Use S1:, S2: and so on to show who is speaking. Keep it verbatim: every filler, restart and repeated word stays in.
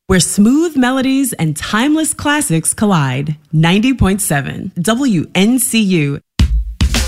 S1: where smooth melodies and timeless classics collide. ninety point seven W N C U.